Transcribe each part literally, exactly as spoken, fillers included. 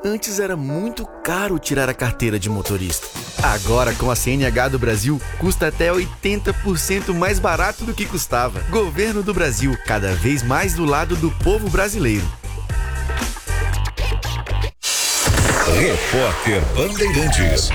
Antes era muito caro tirar a carteira de motorista. Agora, com a C N H do Brasil, custa até oitenta por cento mais barato do que custava. Governo do Brasil, cada vez mais do lado do povo brasileiro. Repórter Bandeirantes.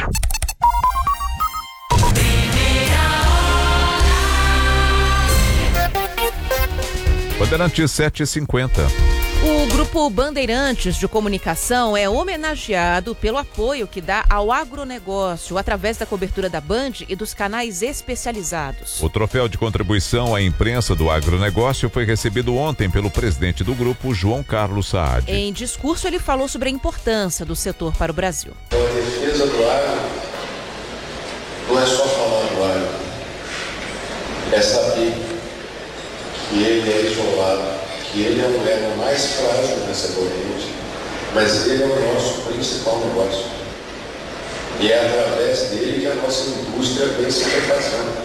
Bandeirantes sete e cinquenta. O Grupo Bandeirantes de Comunicação é homenageado pelo apoio que dá ao agronegócio através da cobertura da Band e dos canais especializados. O troféu de contribuição à imprensa do agronegócio foi recebido ontem pelo presidente do grupo, João Carlos Saad. Em discurso, ele falou sobre a importância do setor para o Brasil. Então, a defesa do agro não é só falar do agro, é saber que ele é isolado, que ele é o elo mais frágil nessa corrente, mas ele é o nosso principal negócio. E é através dele que a nossa indústria vem se refazendo.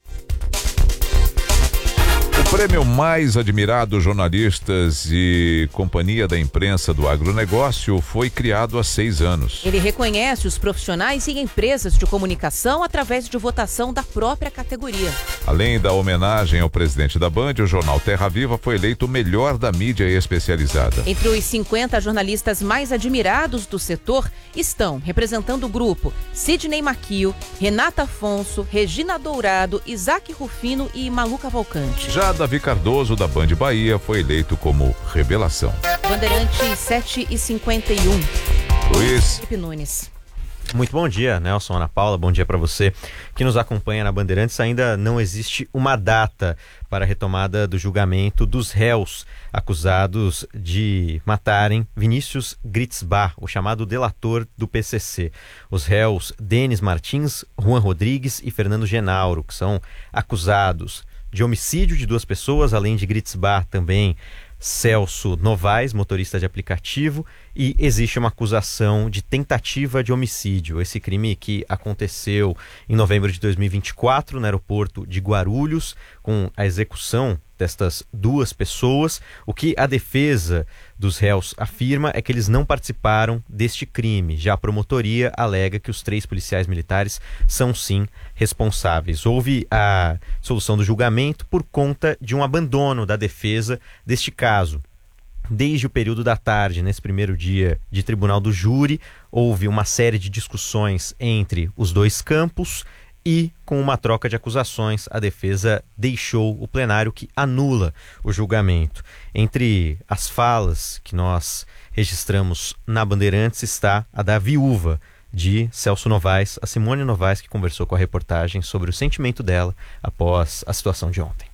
O prêmio Mais Admirado Jornalistas e Companhia da Imprensa do Agronegócio foi criado há seis anos. Ele reconhece os profissionais e empresas de comunicação através de votação da própria categoria. Além da homenagem ao presidente da Band, o jornal Terra Viva foi eleito o melhor da mídia especializada. Entre os cinquenta jornalistas mais admirados do setor estão, representando o grupo, Sidney Maquio, Renata Afonso, Regina Dourado, Isaac Rufino e Malu Cavalcante. Já Davi Cardoso, da Band Bahia, foi eleito como revelação. Bandeirantes sete e cinquenta e um. Luiz Felipe Nunes. Muito bom dia, Nelson, Ana Paula, bom dia para você que nos acompanha na Bandeirantes. Ainda não existe uma data para a retomada do julgamento dos réus acusados de matarem Vinícius Gritzbach, o chamado delator do P C C. Os réus Denis Martins, Juan Rodrigues e Fernando Genauro, que são acusados de homicídio de duas pessoas, além de Gritzbach também Celso Novaes, motorista de aplicativo, e existe uma acusação de tentativa de homicídio. Esse crime que aconteceu em novembro de dois mil e vinte e quatro no aeroporto de Guarulhos, com a execução destas duas pessoas. O que a defesa dos réus afirma é que eles não participaram deste crime. Já a promotoria alega que os três policiais militares são sim responsáveis. Houve a dissolução do julgamento por conta de um abandono da defesa deste caso. Desde o período da tarde, nesse primeiro dia de tribunal do júri, houve uma série de discussões entre os dois campos e, com uma troca de acusações, a defesa deixou o plenário, que anula o julgamento. Entre as falas que nós registramos na Bandeirantes está a da viúva de Celso Novaes, a Simone Novaes, que conversou com a reportagem sobre o sentimento dela após a situação de ontem.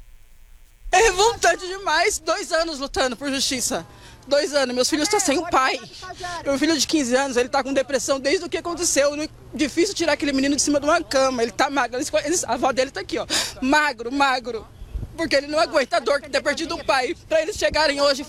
É revoltante demais, dois anos lutando por justiça, dois anos, meus filhos estão sem o pai, meu filho de quinze anos, ele está com depressão desde o que aconteceu, difícil tirar aquele menino de cima de uma cama, ele está magro, a avó dele está aqui, ó, magro, magro, porque ele não aguenta a dor que tem perdido o pai, para eles chegarem hoje